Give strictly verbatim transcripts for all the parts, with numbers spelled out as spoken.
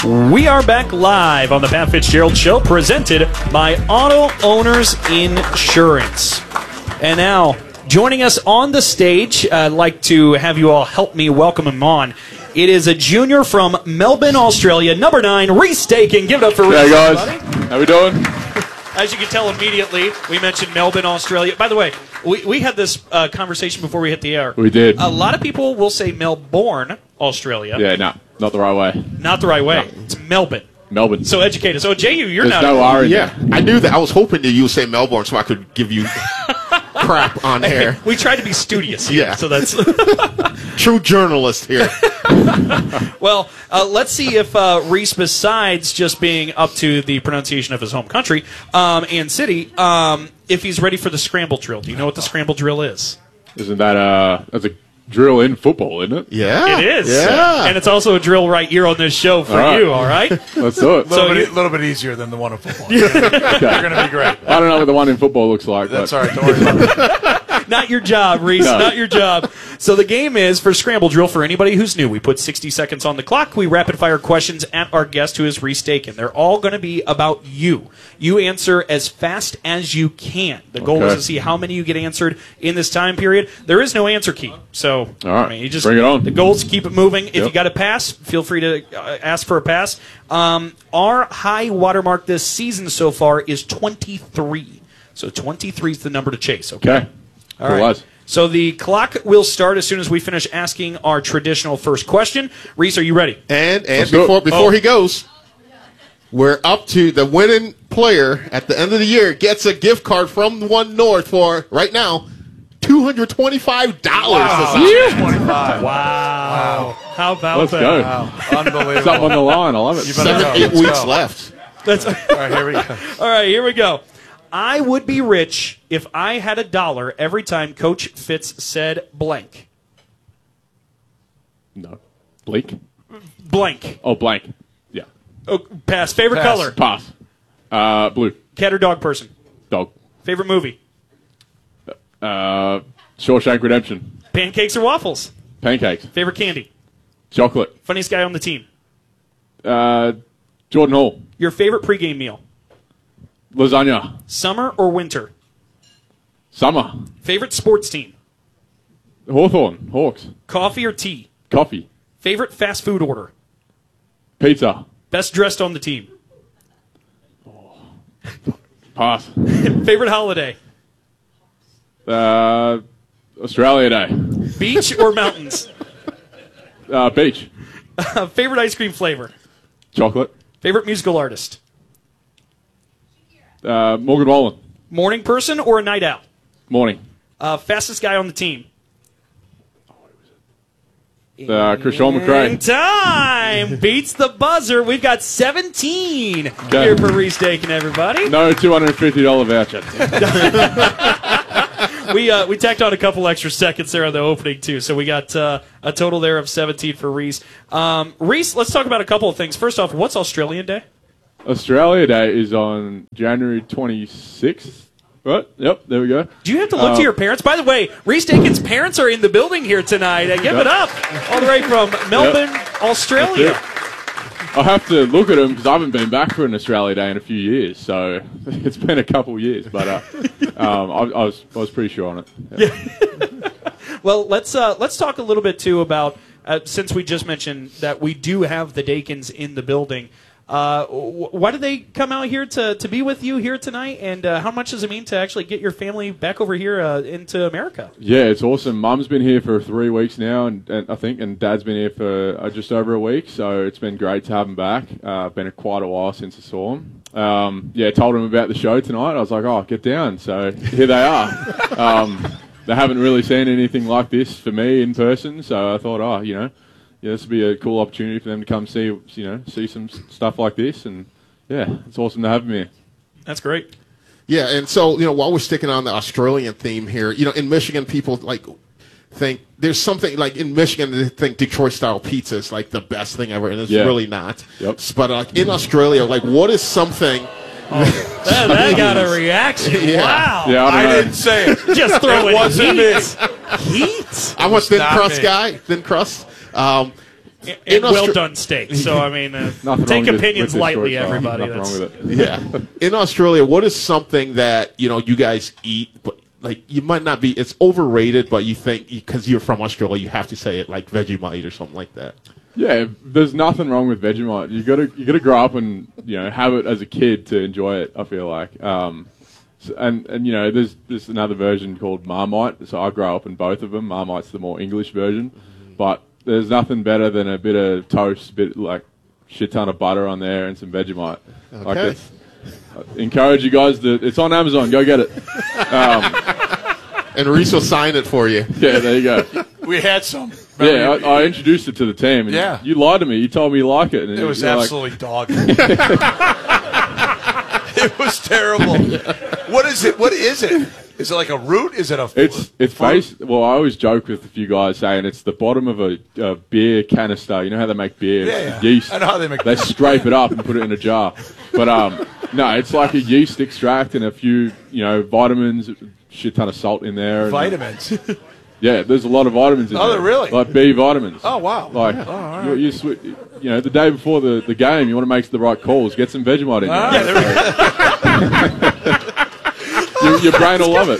We are back live on the Pat Fitzgerald Show, presented by Auto Owners Insurance. And now, joining us on the stage, I'd like to have you all help me welcome him on. It is a junior from Melbourne, Australia, number nine, Reese Dakin. Give it up for Reese. Hey guys, everybody. How we doing? As you can tell immediately, we mentioned Melbourne, Australia. By the way, we, we had this uh, conversation before we hit the air. We did. A lot of people will say Melbourne, Australia. Yeah, no, not the right way. Not the right way. No. It's Melbourne. Melbourne. So educate us. Oh, J U, you're There's not. no R in Yeah, there. I knew that. I was hoping that you would say Melbourne so I could give you crap on air. We tried to be studious here, Yeah. so that's... True journalist here. Well, uh, let's see if uh, Reese, besides just being up to the pronunciation of his home country um, and city, um, if he's ready for the scramble drill. Do you know what the scramble drill is? Isn't that uh, that's a drill in football, isn't it? Yeah. It is. Yeah. And it's also a drill right here on this show for All right. you, all right? Let's do it. So A little, you- bit, little bit easier than the one in football. You're going to be great. I don't know what the one in football looks like. That's but all right. Don't worry about it. Not your job, Reese. No. Not your job. So the game is for Scramble Drill for anybody who's new. We put sixty seconds on the clock. We rapid fire questions at our guest, who is Reese Dakin. They're all going to be about you. You answer as fast as you can. The goal Okay. is to see how many you get answered in this time period. There is no answer key. So, All right. I mean, you just Bring it on. The goal is to keep it moving. If Yep. you got a pass, feel free to uh, ask for a pass. Um, our high watermark this season so far is twenty-three. So twenty-three is the number to chase, okay? Okay. All Cool right. as. So the clock will start as soon as we finish asking our traditional first question. Reese, are you ready? And and Let's do it. before before Oh. he goes, we're up to the winning player at the end of the year gets a gift card from One North for right now two hundred twenty-five dollars. Wow. twenty-five. Wow. How about Let's that? go. Wow. Unbelievable. Something on the line. I love it. You better Seven go. eight Let's weeks go. left. That's, All right, here we go. all right, here we go. I would be rich if I had a dollar every time Coach Fitz said blank. No. Bleak? Blank. Oh, blank. Yeah. Oh, pass. Favorite Pass. color? Pass. Uh, blue. Cat or dog person? Dog. Favorite movie? Uh, Shawshank Redemption. Pancakes or waffles? Pancakes. Favorite candy? Chocolate. Funniest guy on the team? Uh, Jordan Hall. Your favorite pregame meal? Lasagna. Summer or winter? Summer. Favorite sports team? Hawthorn. Hawks. Coffee or tea? Coffee. Favorite fast food order? Pizza. Best dressed on the team? Pass. Favorite holiday? Uh, Australia Day. Beach or mountains? Uh, beach. Uh, favorite ice cream flavor? Chocolate. Favorite musical artist? Uh, Morgan Wallen. Morning person or a night owl? Morning. Uh, fastest guy on the team? Uh, Kershaw In McRae. time beats the buzzer. We've got seventeen here for Reese Dakin, everybody. No two hundred fifty dollars voucher. We uh, we tacked on a couple extra seconds there on the opening too, so we got uh, a total there of seventeen for Reese. Um, Reese, let's talk about a couple of things. First off, what's Australian Day? Australia Day is on January twenty-sixth. Right? Yep, there we go. Do you have to look Uh, to your parents? By the way, Reese Dakin's parents are in the building here tonight. Uh, give it up, all the way from Melbourne, Australia. That's it. I have to look at them because I haven't been back for an Australia Day in a few years, so it's been a couple years. But uh, um, I, I was I was pretty sure on it. Yeah. Well, let's uh, let's talk a little bit too about uh, since we just mentioned that we do have the Dakins in the building. Uh, wh- why did they come out here to, to be with you here tonight? And uh, how much does it mean to actually get your family back over here uh, into America? Yeah, it's awesome. Mum's been here for three weeks now, and, and I think, and Dad's been here for uh, just over a week. So it's been great to have them back. Uh, been a, quite a while since I saw them. Um, yeah, told them about the show tonight. I was like, oh, get down. So here they are. um, they haven't really seen anything like this for me in person. So I thought, oh, you know. Yeah, this would be a cool opportunity for them to come see, you know, see some s- stuff like this, and yeah, it's awesome to have them here. That's great. Yeah, and so, you know, while we're sticking on the Australian theme here, you know, in Michigan, people, like, think there's something, like, in Michigan, they think Detroit-style pizza is, like, the best thing ever, and it's Yeah. really not. Yep. But, like, in Australia, like, what is something... That, that got a reaction. Yeah. Wow. Yeah, I don't I know. didn't say it. Just throwing It wasn't heat. Heat. I'm a thin Not crust me. guy, thin crust. Um, and In well Austra- done steak. So I mean, uh, Nothing take wrong with- opinions with this lightly, choice, though. everybody. Nothing That's, wrong with it. Yeah. In Australia, what is something that, you know, you guys eat, but like you might not be, it's overrated, but you think because you're from Australia, you have to say it like Vegemite or something like that. Yeah, there's nothing wrong with Vegemite. You gotta you gotta grow up and you know have it as a kid to enjoy it. I feel like, um, so, and and you know there's there's another version called Marmite. So I grew up in both of them. Marmite's the more English version, but there's nothing better than a bit of toast, a bit like shit ton of butter on there and some Vegemite. Like Okay. it's, I encourage you guys to. It's on Amazon. Go get it. And Reese will sign it for you. Yeah, there you go. We had some. Yeah, Remember, I, I introduced it to the team. And Yeah. you lied to me. You told me you like it. And it was you're like, absolutely dog. It was terrible. What is it? What is it? Is it like a root? Is it a? It's it's fruit? based. Well, I always joke with a few guys saying it's the bottom of a, a beer canister. You know how they make beer? Yeah, It's yeah. yeast. I know how they make They beer. scrape it up and put it in a jar. But um, no, it's like a yeast extract and a few you know vitamins, shit ton of salt in there. and- Vitamins. Yeah, there's a lot of vitamins in Oh, there. there really? Like B vitamins. Oh, wow. Like Yeah. Oh, all right. you, you, swi- you know, the day before the, the game, you want to make the right calls. Get some Vegemite in Ah, there. there we go. your, your brain will love it.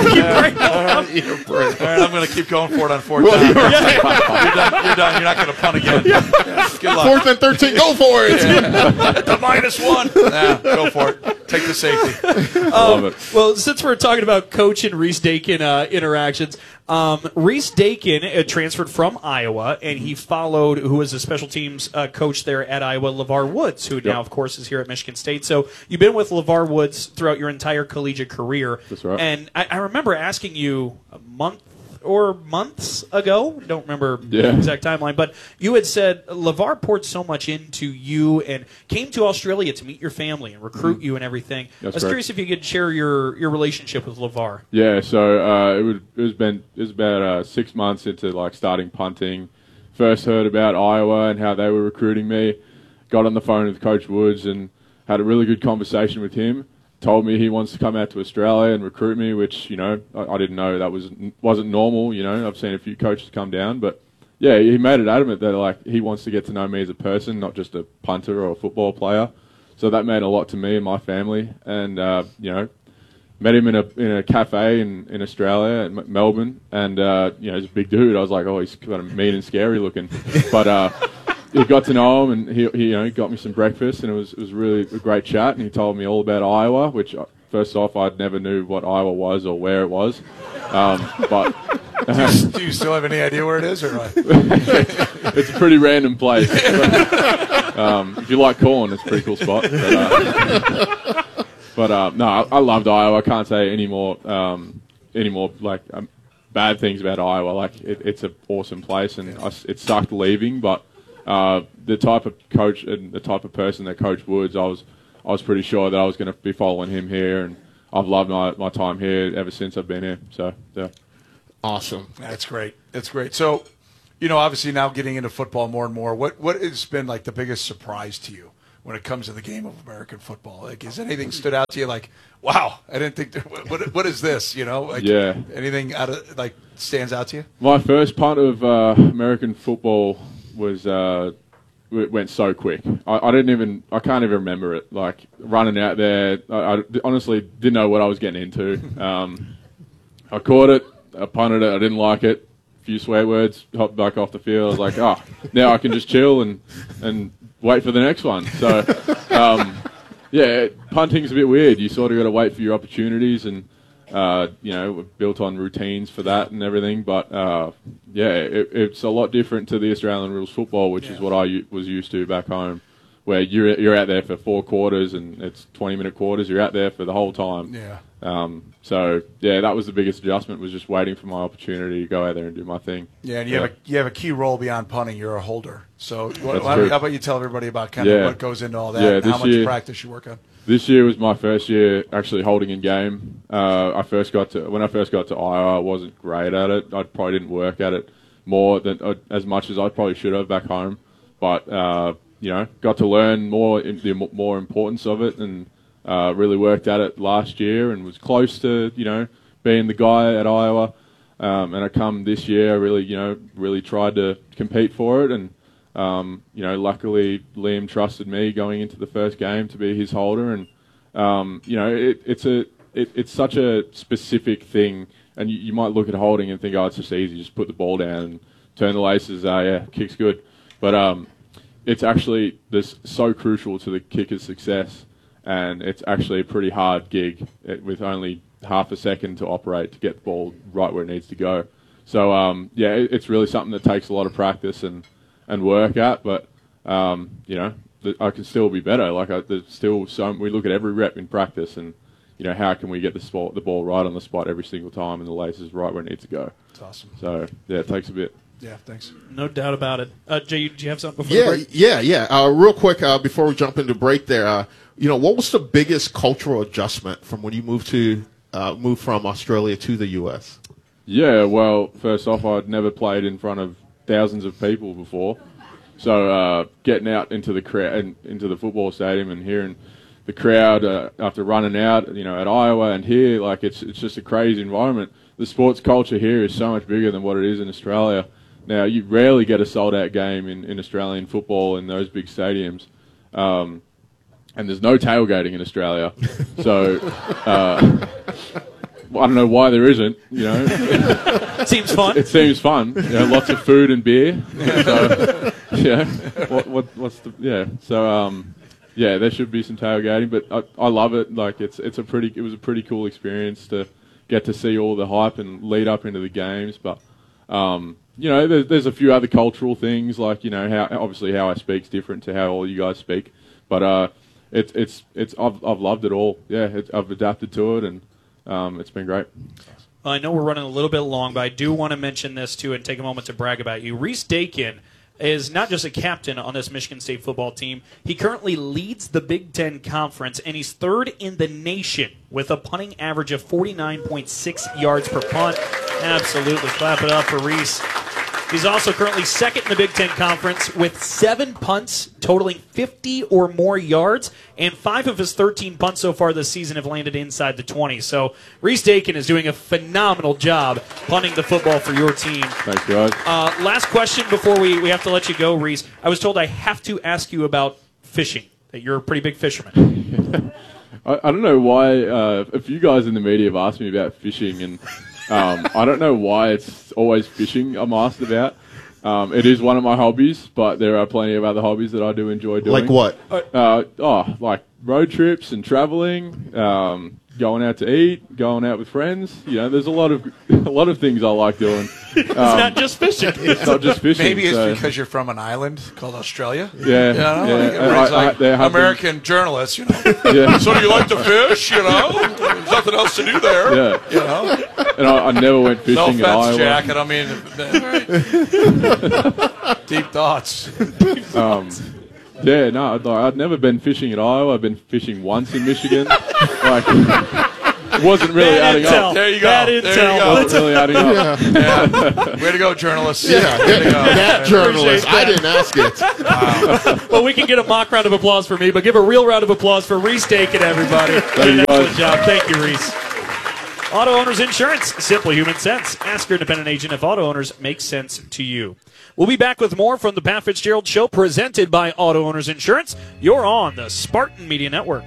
All right, I'm going to keep going for it on fourth down. You're done. You're done. You're not going to punt again. Yeah. Good luck. Fourth and thirteen, go for it. At the minus one. Nah, go for it. Take the safety. I love it. well, since we're talking about Coach and Reese Dakin uh, interactions, um, Reese Dakin uh, transferred from Iowa, and he followed who was a special teams uh, coach there at Iowa, LeVar Woods, who now, of course, is here at Michigan State. So you've been with LeVar Woods throughout your entire collegiate career. That's right. And I, I remember asking you a month or months ago, don't remember Yeah. the exact timeline, but you had said LeVar poured so much into you and came to Australia to meet your family and recruit you and everything. That's I was correct. curious if you could share your, your relationship with LeVar. Yeah, so uh, it, would, it was been it was about uh, six months into like starting punting. First heard about Iowa and how they were recruiting me. Got on the phone with Coach Woods and had a really good conversation with him. Told me he wants to come out to Australia and recruit me, which you know I, I didn't know that was wasn't normal. You know, I've seen a few coaches come down, but yeah, he made it adamant that like he wants to get to know me as a person, not just a punter or a football player. So that meant a lot to me and my family, and uh, you know. Met him in a in a cafe in, in Australia, in M- Melbourne, and uh, you know he's a big dude. I was like, oh, he's kind of mean and scary looking, but uh, he got to know him, and he, he you know he got me some breakfast, and it was it was really a great chat. And he told me all about Iowa, which uh, first off I never knew what Iowa was or where it was, um, but Do you still have any idea where it is or not? it's a pretty random place. But, um, if you like corn, it's a pretty cool spot. But, uh, But uh, no, I, I loved Iowa. I can't say any more, um, any more like um, bad things about Iowa. Like it, it's an awesome place, and I s it sucked leaving. But uh, the type of coach and the type of person that Coach Woods, I was, I was pretty sure that I was going to be following him here, and I've loved my, my time here ever since I've been here. So yeah, Awesome. That's great. That's great. So, you know, obviously now getting into football more and more, what what has been like the biggest surprise to you when it comes to the game of American football? Like, has anything stood out to you? Like, wow, I didn't think. There, what what is this? You know, like, Yeah. anything out of like stands out to you? my first punt of uh, American football was uh, it went so quick. I, I didn't even, I can't even remember it. Like running out there, I, I honestly didn't know what I was getting into. Um, I caught it, I punted it, I didn't like it. A few swear words, hopped back off the field. I was like, oh, now I can just chill and and wait for the next one. So, um, yeah, punting's a bit weird. You sort of got to wait for your opportunities, and uh, you know, we're built on routines for that and everything. But uh, yeah, it, it's a lot different to the Australian rules football, which is what I u- was used to back home, where you're you're out there for four quarters and it's twenty minute quarters. You're out there for the whole time. Yeah. Um, so yeah, that was the biggest adjustment, was just waiting for my opportunity to go out there and do my thing. Yeah, and you have a you have a key role beyond punting. You're a holder. So, what, That's how, true. how about you tell everybody about kind Yeah. of what goes into all that, Yeah, and how this much year- practice you work on? This year was my first year actually holding in game. Uh, I first got to when I first got to Iowa, I wasn't great at it. I probably didn't work at it more than uh, as much as I probably should have back home. But uh, you know, got to learn more the more importance of it, and uh, really worked at it last year, and was close to you know being the guy at Iowa. Um, and I come this year, I really you know really tried to compete for it, and um, you know, luckily Liam trusted me going into the first game to be his holder, and um, you know, it, it's a it, it's such a specific thing, and you, you might look at holding and think, oh, it's just easy, just put the ball down and turn the laces, uh, yeah, kick's good, but um, it's actually this so crucial to the kicker's success, and it's actually a pretty hard gig it, with only half a second to operate to get the ball right where it needs to go. So, um, yeah, it, it's really something that takes a lot of practice and, and work at, but, um, you know, th- I can still be better. Like, I, there's still so, we look at every rep in practice and, you know, how can we get the, spot, the ball right on the spot every single time and the laces right where it needs to go. That's awesome. So, yeah, it takes a bit. Yeah, thanks. No doubt about it. Uh, Jay, do you have something before Yeah, the break? yeah, yeah. Uh, real quick, uh, before we jump into break there, uh, you know, what was the biggest cultural adjustment from when you moved to uh, moved from Australia to the U S? Yeah, well, first off, I'd never played in front of thousands of people before. So uh, getting out into the crowd, into the football stadium and hearing the crowd uh, after running out, you know, at Iowa and here, like it's it's just a crazy environment. The sports culture here is so much bigger than what it is in Australia. Now, you rarely get a sold-out game in, in Australian football in those big stadiums. Um, and there's no tailgating in Australia. So uh, I don't know why there isn't, you know. Seems fun. It seems fun. You know, lots of food and beer. So, yeah. What, what, what's the, yeah. So, um, yeah, there should be some tailgating, but I, I love it. Like, it's it's a pretty, it was a pretty cool experience to get to see all the hype and lead up into the games. But, um, you know, there's, there's a few other cultural things, like, you know, how obviously how I speak's different to how all you guys speak. But uh, it's it's it's I've I've loved it all. Yeah, it's, I've adapted to it, and um, it's been great. I know we're running a little bit long, but I do want to mention this, too, and take a moment to brag about you. Reese Dakin is not just a captain on this Michigan State football team. He currently leads the Big Ten Conference, and he's third in the nation with a punting average of forty-nine point six yards per punt. Absolutely. Clap it up for Reese. He's also currently second in the Big Ten Conference with seven punts totaling fifty or more yards, and five of his thirteen punts so far this season have landed inside the twenty. So Reese Dakin is doing a phenomenal job punting the football for your team. Thanks, guys. Uh, last question before we, we have to let you go, Reese. I was told I have to ask you about fishing, that you're a pretty big fisherman. I, I don't know why, uh, if you guys in the media have asked me about fishing, and um, I don't know why it's always fishing I'm asked about. Um, it is one of my hobbies, but there are plenty of other hobbies that I do enjoy doing. Like what? Uh, oh, like road trips and traveling, um, going out to eat, going out with friends. You know, there's a lot of a lot of things I like doing. It's not just fishing. It's not just fishing. Maybe it's so. because you're from an island called Australia. Yeah, You know, yeah. like, I- everybody's I- like, there have been- American journalists, you know. Yeah. So do you like to fish, you know? There's nothing else to do there. Yeah. You know? And I, I never went fishing No in offense, Iowa. Jack, and I mean, deep thoughts. Um, yeah, no, I'd, I'd never been fishing in Iowa. I've been fishing once in Michigan. Like, it wasn't really Bad adding intel. up. There you go. Bad There intel. you go. Wasn't really adding up. Yeah. Way to go, journalists. Yeah, Way to go. that journalist. Appreciate I didn't ask it. Well, we can get a mock round of applause for me, but give a real round of applause for Reese Dakin, everybody. Did an you, excellent guys. job. Thank you, Reese. Auto Owners Insurance, simply human sense. Ask your independent agent if auto owners make sense to you. We'll be back with more from the Pat Fitzgerald Show, presented by Auto Owners Insurance. You're on the Spartan Media Network.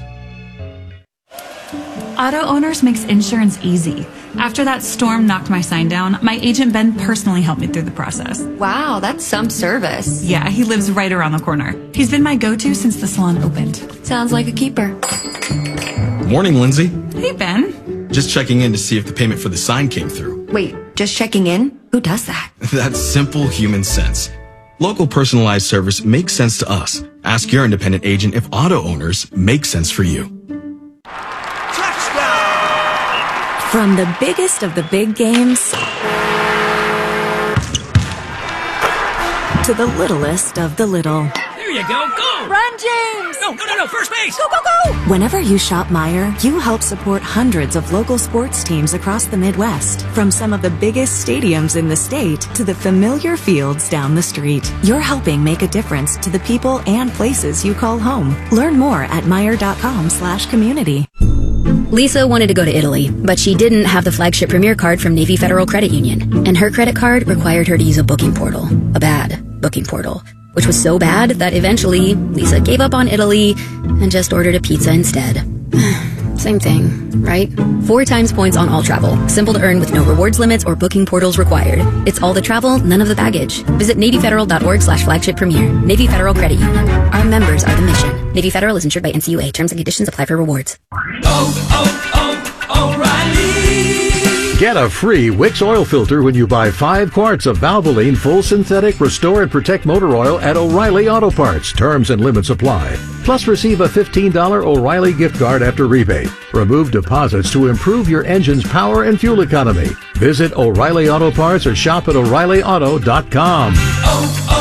Auto Owners makes insurance easy. After that storm knocked my sign down, my agent Ben personally helped me through the process. Wow, that's some service. Yeah, he lives right around the corner. He's been my go-to since the salon opened. Sounds like a keeper. Morning, Lindsay. Hey, Ben. Just checking in to see if the payment for the sign came through. Wait, just checking in? Who does that? That's simple human sense. Local personalized service makes sense to us. Ask your independent agent if auto owners make sense for you. From the biggest of the big games to the littlest of the little. There you go, go! Run, James! No, no, no, no, first base! Go, go, go! Whenever you shop Meijer, you help support hundreds of local sports teams across the Midwest. From some of the biggest stadiums in the state to the familiar fields down the street. You're helping make a difference to the people and places you call home. Learn more at Meijer.com slash community. Lisa wanted to go to Italy, but she didn't have the flagship Premier card from Navy Federal Credit Union, and her credit card required her to use a booking portal. A bad booking portal, which was so bad that eventually Lisa gave up on Italy and just ordered a pizza instead. Same thing, right? Four times points on all travel. Simple to earn with no rewards limits or booking portals required. It's all the travel, none of the baggage. Visit NavyFederal.org slash flagship premier. Navy Federal Credit Union. Our members are the mission. Navy Federal is insured by N C U A. Terms and conditions apply for rewards. Oh, oh, oh, O'Reilly. Get a free Wix oil filter when you buy five quarts of Valvoline Full Synthetic Restore and Protect Motor Oil at O'Reilly Auto Parts. Terms and limits apply. Plus, receive a fifteen dollars O'Reilly gift card after rebate. Remove deposits to improve your engine's power and fuel economy. Visit O'Reilly Auto Parts or shop at O'Reilly Auto dot com. Oh,